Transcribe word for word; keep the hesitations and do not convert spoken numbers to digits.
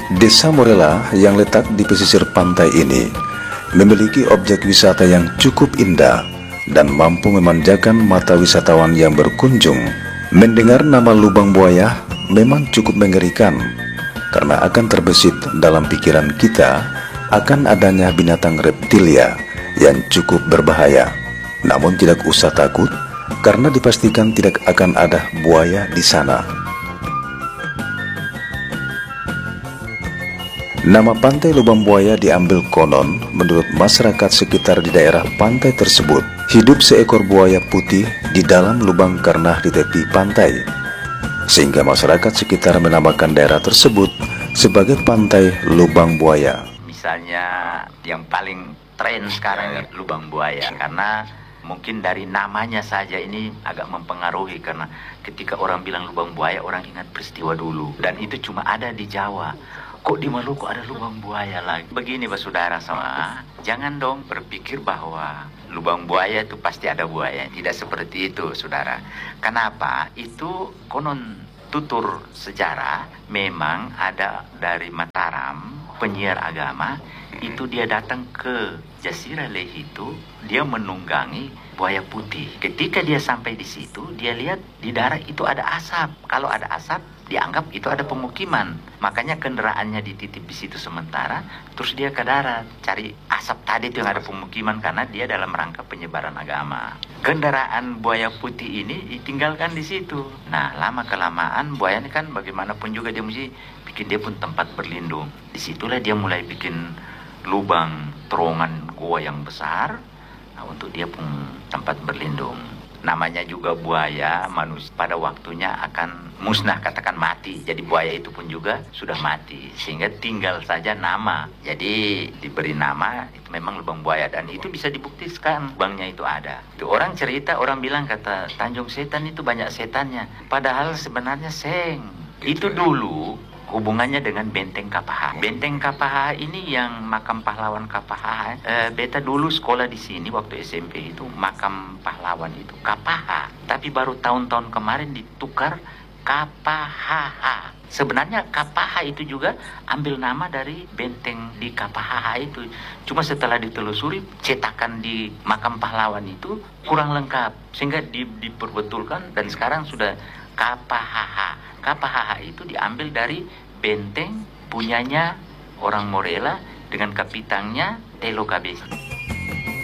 Desa Morela yang letak di pesisir pantai ini memiliki objek wisata yang cukup indah dan mampu memanjakan mata wisatawan yang berkunjung. Mendengar nama Lubang Buaya memang cukup mengerikan, karena akan terbesit dalam pikiran kita akan adanya binatang reptilia yang cukup berbahaya. Namun tidak usah takut, karena dipastikan tidak akan ada buaya di sana. Nama pantai Lubang Buaya diambil konon menurut masyarakat sekitar di daerah pantai tersebut. Hidup seekor buaya putih di dalam lubang karena di tepi pantai, sehingga masyarakat sekitar menamakan daerah tersebut sebagai pantai Lubang Buaya. Misalnya yang paling tren sekarang ya, Lubang Buaya, karena mungkin dari namanya saja ini agak mempengaruhi, karena ketika orang bilang Lubang Buaya orang ingat peristiwa dulu, dan itu cuma ada di Jawa. Kok di Maluku ada lubang buaya lagi? Begini Pak Saudara sama, jangan dong berpikir bahwa lubang buaya itu pasti ada buaya. Tidak seperti itu Saudara. Kenapa? Itu konon tutur sejarah memang ada dari Mataram, penyiar agama, itu dia datang ke Jazirah Lehitu, dia menunggangi buaya putih. Ketika dia sampai di situ, dia lihat di darat itu ada asap. Kalau ada asap, dianggap itu ada pemukiman. Makanya kendaraannya dititip di situ sementara, terus dia ke darat cari asap tadi itu yang ada pemukiman, karena dia dalam rangka penyebaran agama. Kendaraan buaya putih ini ditinggalkan di situ. Nah, lama kelamaan buaya ini kan bagaimanapun juga dia mesti bikin dia pun tempat berlindung. Disitulah dia mulai bikin lubang terowongan gua yang besar, nah, untuk dia pun tempat berlindung. Namanya juga buaya, manusia pada waktunya akan musnah, katakan mati. Jadi buaya itu pun juga sudah mati, sehingga tinggal saja nama. Jadi diberi nama itu memang lubang buaya, dan itu bisa dibuktikan lubangnya itu ada. Itu orang cerita, orang bilang kata Tanjung Setan itu banyak setannya. Padahal sebenarnya seng. Itu dulu hubungannya dengan Benteng Kapaha. Benteng Kapaha ini yang makam pahlawan Kapaha. E, beta dulu sekolah di sini waktu S M P itu makam pahlawan itu Kapaha. Tapi baru tahun-tahun kemarin ditukar Kapaha. Sebenarnya Kapaha itu juga ambil nama dari benteng di Kapaha itu. Cuma setelah ditelusuri, cetakan di makam pahlawan itu kurang lengkap, sehingga di, diperbetulkan dan sekarang sudah Kapaha. Kapaha itu diambil dari benteng punyanya orang Morela dengan kapitangnya Telo Kabesi.